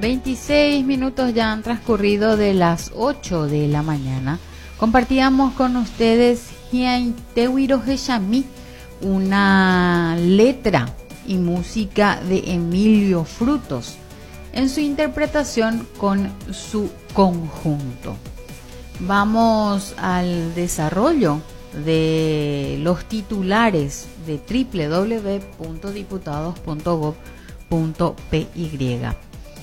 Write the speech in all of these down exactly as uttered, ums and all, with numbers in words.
veintiséis minutos ya han transcurrido de las ocho de la mañana. Compartíamos con ustedes Hiaitewiro Heshami, una letra y música de Emilio Frutos, en su interpretación con su conjunto. Vamos al desarrollo de los titulares de doble u doble u doble u punto diputados punto gob punto pe ye.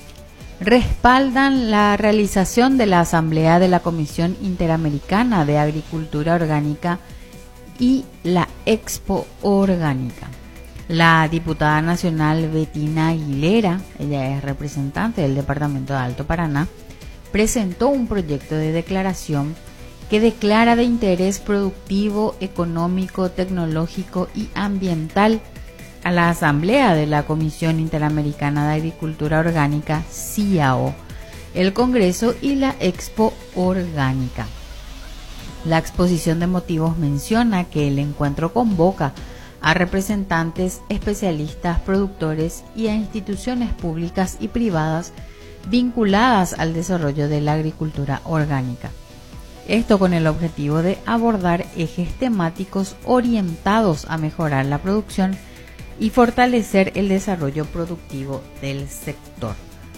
Respaldan la realización de la Asamblea de la Comisión Interamericana de Agricultura Orgánica y la Expo Orgánica. La diputada nacional Betina Aguilera, ella es representante del Departamento de Alto Paraná, presentó un proyecto de declaración que declara de interés productivo, económico, tecnológico y ambiental a la Asamblea de la Comisión Interamericana de Agricultura Orgánica, C I A O, el Congreso y la Expo Orgánica. La exposición de motivos menciona que el encuentro convoca a representantes, especialistas, productores y a instituciones públicas y privadas vinculadas al desarrollo de la agricultura orgánica. Esto con el objetivo de abordar ejes temáticos orientados a mejorar la producción y fortalecer el desarrollo productivo del sector.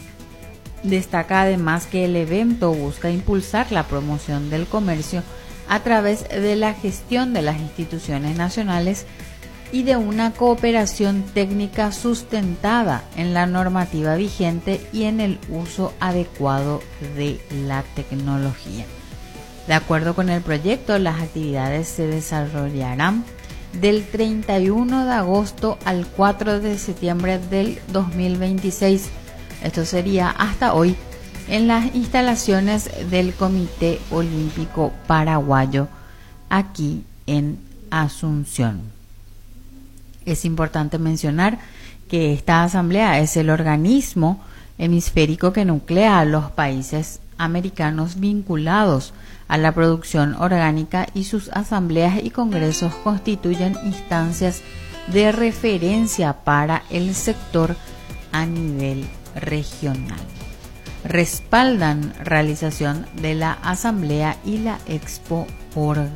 Destaca además que el evento busca impulsar la promoción del comercio a través de la gestión de las instituciones nacionales y de una cooperación técnica sustentada en la normativa vigente y en el uso adecuado de la tecnología. De acuerdo con el proyecto, las actividades se desarrollarán del treinta y uno de agosto al cuatro de septiembre del dos mil veintiséis. Esto sería hasta hoy en las instalaciones del Comité Olímpico Paraguayo aquí en Asunción. Es importante mencionar que esta asamblea es el organismo hemisférico que nuclea a los países americanos vinculados a la producción orgánica y sus asambleas y congresos constituyen instancias de referencia para el sector a nivel regional. Respaldan realización de la asamblea y la Expo Orgánica.